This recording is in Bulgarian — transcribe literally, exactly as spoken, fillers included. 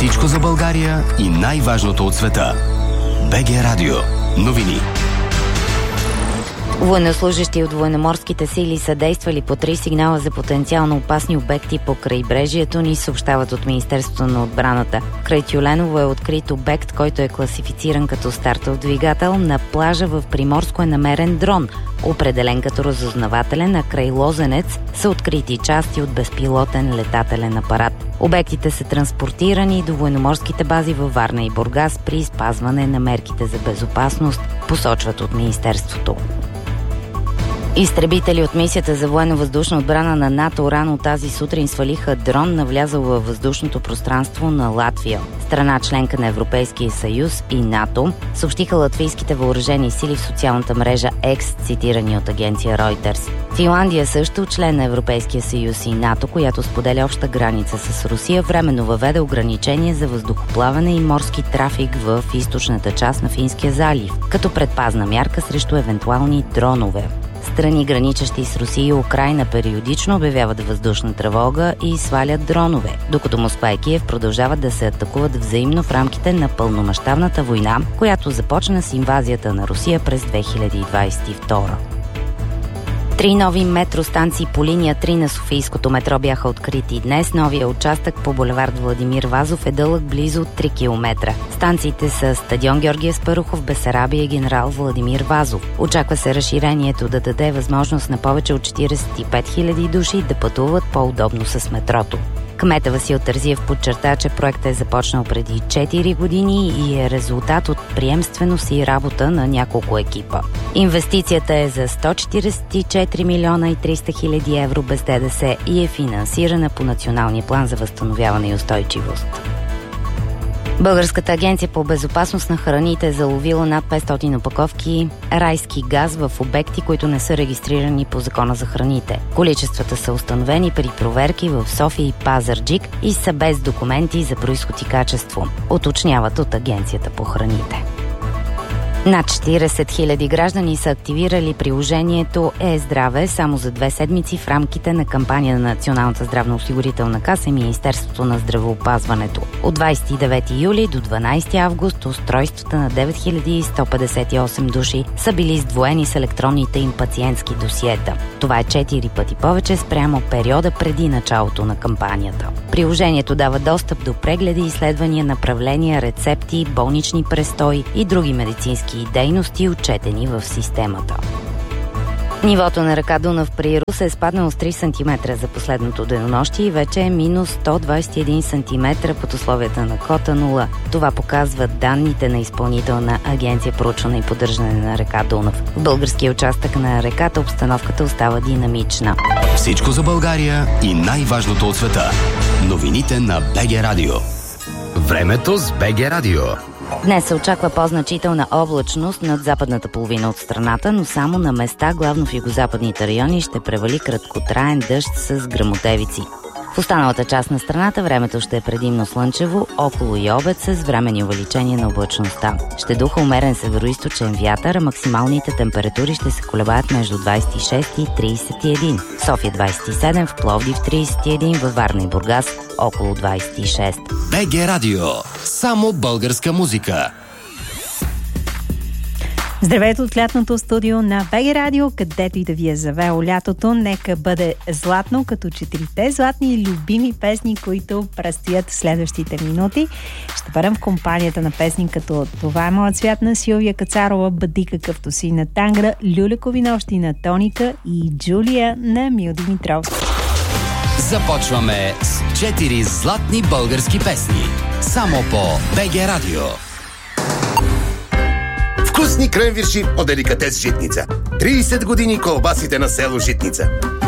Всичко за България и най-важното от света. БГ Радио. Новини. Военнослужащи от военноморските сили са действали по три сигнала за потенциално опасни обекти по крайбрежието ни, съобщават от Министерството на отбраната. Край Тюленово е открит обект, който е класифициран като стартов двигател. На плажа в Приморско е намерен дрон, определен като разузнавателен, а край Лозенец са открити части от безпилотен летателен апарат. Обектите са транспортирани до военноморските бази във Варна и Бургас при спазване на мерките за безопасност, посочват от Министерството. Изтребители от мисията за военно-въздушна отбрана на НАТО рано тази сутрин свалиха дрон, навлязъл във въздушното пространство на Латвия. Страна членка на Европейския съюз и НАТО, съобщиха латвийските въоръжени сили в социалната мрежа X, цитирани от агенция Reuters. Финландия също, член на Европейския съюз и НАТО, която споделя обща граница с Русия, временно въведе ограничение за въздухоплаване и морски трафик в източната част на Финския залив, като предпазна мярка срещу евентуални дронове. Страни, граничещи с Русия и Украйна, периодично обявяват въздушна тревога и свалят дронове, докато Москва и Киев продължават да се атакуват взаимно в рамките на пълномащабната война, която започна с инвазията на Русия през две хиляди двадесет и втора. Три нови метростанции по линия три на Софийското метро бяха открити днес. Новия участък по булевард Владимир Вазов е дълъг близо три километра. Станциите са стадион Георги Аспарухов, Бесарабия и генерал Владимир Вазов. Очаква се разширението да даде възможност на повече от четиридесет и пет хиляди души да пътуват по-удобно с метрото. Кметът Васил Терзиев подчерта, че проектът е започнал преди четири години и е резултат от приемственост и работа на няколко екипа. Инвестицията е за сто четиридесет и четири милиона и триста хиляди евро без ДДС и е финансирана по Националния план за възстановяване и устойчивост. Българската агенция по безопасност на храните е заловила над петстотин опаковки райски газ в обекти, които не са регистрирани по Закона за храните. Количествата са установени при проверки в София и Пазарджик и са без документи за произход и качество, уточняват от Агенцията по храните. Над четиридесет хиляди граждани са активирали приложението Е-здраве само за две седмици в рамките на кампания на Националната здравноосигурителна каса и Министерството на здравеопазването. От двадесет и девети юли до дванадесети август устройствата на девет хиляди сто петдесет и осем души са били сдвоени с електронните им пациентски досиета. Това е четири пъти повече спрямо периода преди началото на кампанията. Приложението дава достъп до прегледи, изследвания, направления, рецепти, болнични престои и други медицински и дейности, отчетени в системата. Нивото на река Дунав при Рус е спаднало с три сантиметра за последното денонощие и вече е минус сто двадесет и един сантиметра под условията на кота нула. Това показват данните на Изпълнителна агенция проучване и поддържане на река Дунав. В българския участък на реката обстановката остава динамична. Всичко за България и най-важното от света. Новините на БГ Радио. Времето с БГ Радио. Днес се очаква по-значителна облачност над западната половина от страната, но само на места, главно в югозападните райони, ще превали краткотраен дъжд с гръмотевици. В останалата част на страната времето ще е предимно слънчево, около и обед с временни увеличения на облачността. Ще духа умерен североизточен вятър, а максималните температури ще се колебаят между двадесет и шест и тридесет и един. В София двадесет и седем, в Пловдив тридесет и един, във Варна и Бургас около двадесет и шест. БГ Радио. Само българска музика. Здравейте от лятното студио на БГ Радио, където и да ви е завело лятото. Нека бъде златно, като четирите златни и любими песни, които предстоят следващите минути. Ще бъдем в компанията на песни като "Това е моят свят" на Силвия Кацарова, "Бъди какъвто си" на Тангра, "Люлякови нощи" на Тоника и "Джулия" на Мил Димитровски. Започваме с четири златни български песни. Само по БГ Радио. Вкусни кренвирши от деликатес Житница. тридесет години колбасите на село Житница.